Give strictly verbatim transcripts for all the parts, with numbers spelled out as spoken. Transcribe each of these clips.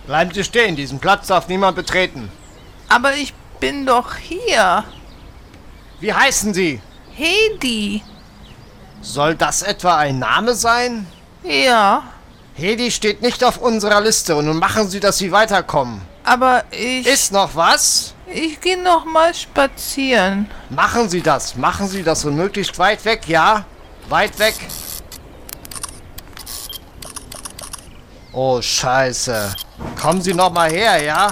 Bleiben Sie stehen, diesen Platz darf niemand betreten. Aber ich bin doch hier. Wie heißen Sie? Hedi. Soll das etwa ein Name sein? Ja. Hedi steht nicht auf unserer Liste und nun machen Sie, dass Sie weiterkommen. Aber ich... Ist noch was? Ich gehe noch mal spazieren. Machen Sie das, machen Sie das und möglichst weit weg, ja? Weit weg. Oh, Scheiße. Kommen Sie noch mal her, ja?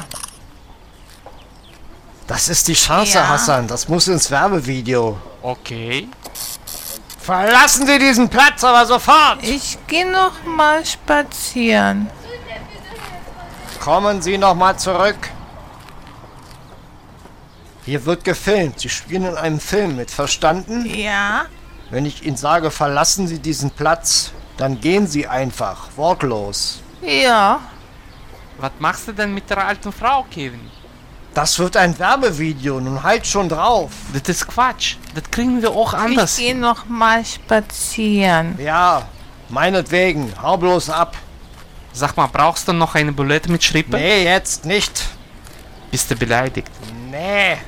Das ist die Chance, Ja. Hassan. Das muss ins Werbevideo. Okay. Verlassen Sie diesen Platz aber sofort! Ich gehe noch mal spazieren. Kommen Sie noch mal zurück. Hier wird gefilmt. Sie spielen in einem Film mit, verstanden? Ja? Wenn ich Ihnen sage, verlassen Sie diesen Platz, dann gehen Sie einfach, wortlos. Ja. Was machst du denn mit der alten Frau, Kevin? Das wird ein Werbevideo, nun halt schon drauf. Das ist Quatsch. Das kriegen wir auch anders. Ich gehe noch mal spazieren. Ja, meinetwegen, hau bloß ab. Sag mal, brauchst du noch eine Bulette mit Schrippe? Nee, jetzt nicht. Bist du beleidigt? Nee.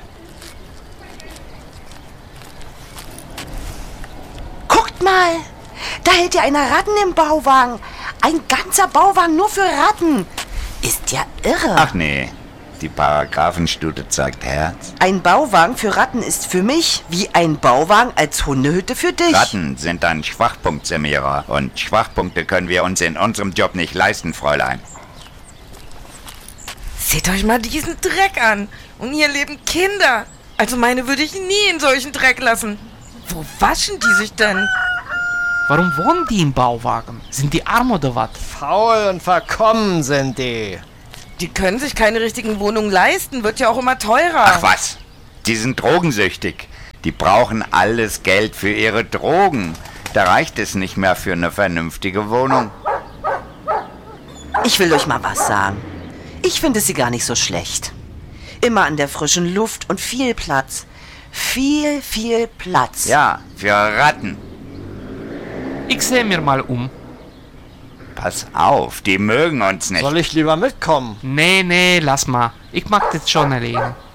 Guckt mal, da hält ja einer Ratten im Bauwagen. Ein ganzer Bauwagen nur für Ratten. Ist ja irre. Ach nee, die Paragraphenstute zeigt Herz. Ein Bauwagen für Ratten ist für mich wie ein Bauwagen als Hundehütte für dich. Ratten sind ein Schwachpunkt, Samira. Und Schwachpunkte können wir uns in unserem Job nicht leisten, Fräulein. Seht euch mal diesen Dreck an. Und hier leben Kinder. Also meine würde ich nie in solchen Dreck lassen. Wo waschen die sich denn? Warum wohnen die im Bauwagen? Sind die arm oder was? Faul und verkommen sind die. Die können sich keine richtigen Wohnungen leisten. Wird ja auch immer teurer. Ach was, die sind drogensüchtig. Die brauchen alles Geld für ihre Drogen. Da reicht es nicht mehr für eine vernünftige Wohnung. Ich will euch mal was sagen. Ich finde sie gar nicht so schlecht. Immer an der frischen Luft und viel Platz. Viel, viel Platz. Ja, für Ratten. Ich sehe mir mal um. Pass auf, die mögen uns nicht. Soll ich lieber mitkommen? Nee, nee, lass mal. Ich mag das schon erleben.